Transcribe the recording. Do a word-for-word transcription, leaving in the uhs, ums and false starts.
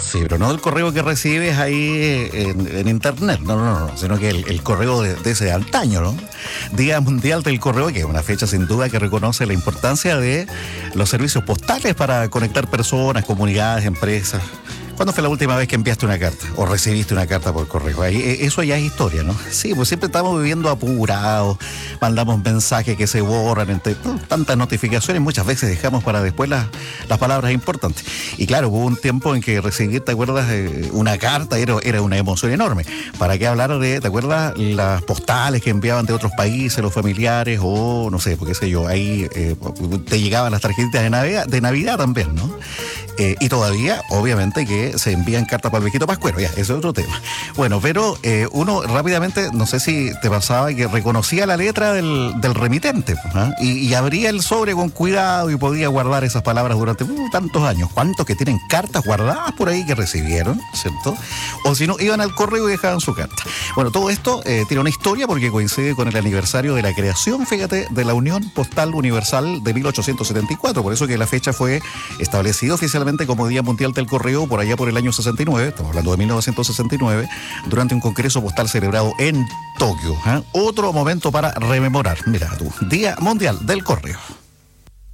Sí, pero no el correo que recibes ahí en, en internet, no, no, no, sino que el, el correo de, de ese antaño, ¿no? Día Mundial del Correo, que es una fecha sin duda que reconoce la importancia de los servicios postales para conectar personas, comunidades, empresas. ¿Cuándo fue la última vez que enviaste una carta o recibiste una carta por correo? Ahí, eso ya es historia, ¿no? Sí, pues siempre estamos viviendo apurados, mandamos mensajes que se borran, entre tantas notificaciones, muchas veces dejamos para después las, las palabras importantes. Y claro, hubo un tiempo en que recibir, ¿te acuerdas? Eh, una carta era, era una emoción enorme. ¿Para qué hablar de, ¿te acuerdas? Las postales que enviaban de otros países, los familiares, o no sé, qué sé yo, ahí eh, te llegaban las tarjetitas de Navidad, de Navidad también, ¿no? Eh, y todavía, obviamente, que se envían cartas para el viejito pascuero, ya, ese es otro tema. Bueno, pero eh, uno rápidamente, no sé si te pasaba, que reconocía la letra del, del remitente, ¿eh? y, y abría el sobre con cuidado y podía guardar esas palabras durante uh, tantos años. ¿Cuántos que tienen cartas guardadas por ahí que recibieron, cierto? O si no, iban al correo y dejaban su carta. Bueno, todo esto eh, tiene una historia porque coincide con el aniversario de la creación, fíjate, de la Unión Postal Universal de mil ochocientos setenta y cuatro. Por eso que la fecha fue establecida oficialmente como Día Mundial del Correo por allá por el año sesenta y nueve, estamos hablando de mil novecientos sesenta y nueve, durante un congreso postal celebrado en Tokio. ¿eh? Otro momento para rememorar. Mira tú, Día Mundial del Correo.